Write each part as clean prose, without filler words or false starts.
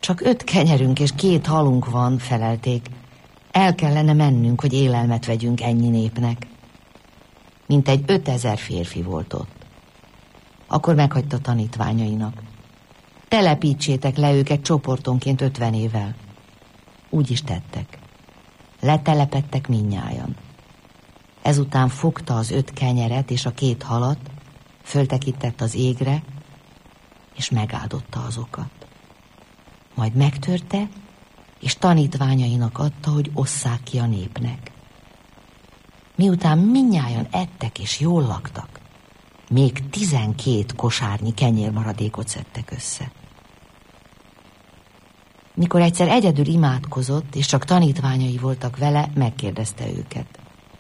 Csak 5 kenyerünk és 2 halunk van, felelték. El kellene mennünk, hogy élelmet vegyünk ennyi népnek. Mintegy 5000 férfi volt ott. Akkor meghagyta tanítványainak. Telepítsétek le őket csoportonként 50-ével. Úgy is tettek. Letelepedtek mindnyájan. Ezután fogta az 5 kenyeret és a 2 halat, föltekintett az égre, és megáldotta azokat. Majd megtörte, és tanítványainak adta, hogy osszák ki a népnek. Miután mindnyájan ettek és jól laktak, még 12 kosárnyi kenyérmaradékot szedtek össze. Mikor egyszer egyedül imádkozott, és csak tanítványai voltak vele, megkérdezte őket.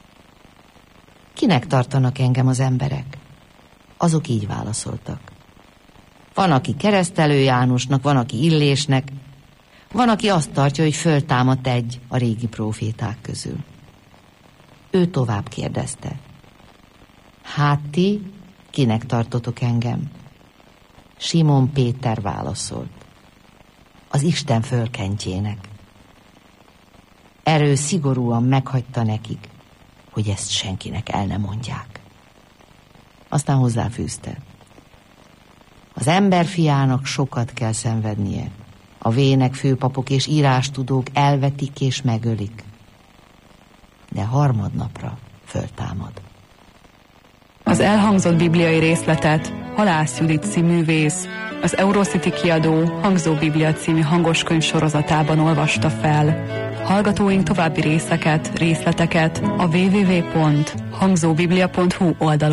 Kinek tartanak engem az emberek? Azok így válaszoltak. Van, aki Keresztelő Jánosnak, van, aki Illésnek, van, aki azt tartja, hogy föltámadt egy a régi próféták közül. Ő tovább kérdezte. Hát ti, kinek tartotok engem? Simon Péter válaszolt. Az Isten fölkentjének. Erről szigorúan meghagyta nekik, hogy ezt senkinek el ne mondják. Aztán hozzáfűzte. Az emberfiának sokat kell szenvednie. A vének, főpapok és írástudók elvetik és megölik. De harmadnapra föltámad. Az elhangzott bibliai részletet Halász Judit színművész az Eurocity kiadó Hangzó Biblia című hangoskönyv sorozatában olvasta fel. Hallgatóink további részleteket a www.hangzóbiblia.hu oldalon